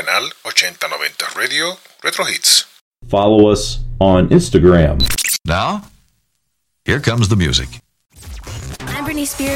canal 8090 Radio Retro Hits. Follow us on Instagram. Now, here comes the music. I'm Britney Spears.